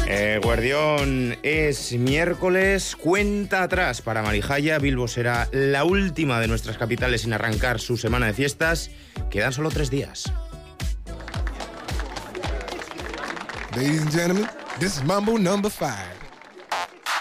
Guardión, es miércoles, cuenta atrás para Marijaya. Bilbo será la última de nuestras capitales sin arrancar su semana de fiestas. Quedan solo 3 días. Ladies and gentlemen, this is Mambo number 5.